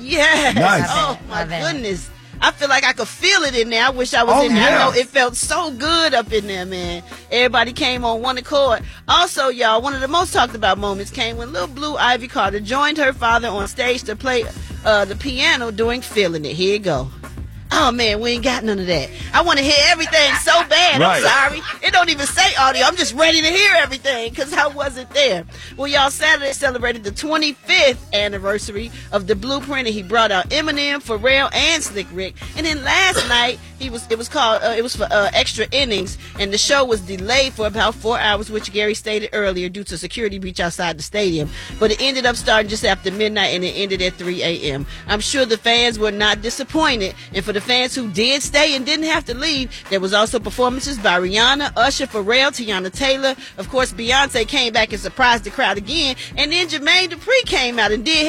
Yes. Nice. Oh, my goodness. I feel like I could feel it in there. I wish I was in there. I know it felt so good up in there, man. Everybody came on one accord. Also, y'all, one of the most talked about moments came when little Blue Ivy Carter joined her father on stage to play the piano during Feeling It. Here you go. Oh, man, we ain't got none of that. I want to hear everything so bad. Right. I'm sorry. It don't even say audio. I'm just ready to hear everything because I wasn't there. Well, y'all, Saturday celebrated the 25th anniversary of The Blueprint, and he brought out Eminem, Pharrell, and Slick Rick. And then last night, it was for extra innings, and the show was delayed for about 4 hours, which Gary stated earlier due to security breach outside the stadium. But it ended up starting just after midnight, and it ended at 3 a.m. I'm sure the fans were not disappointed, and for the fans who did stay and didn't have to leave, there was also performances by Rihanna, Usher, Pharrell, Tiana Taylor. Of course, Beyonce came back and surprised the crowd again, and then Jermaine Dupri came out and did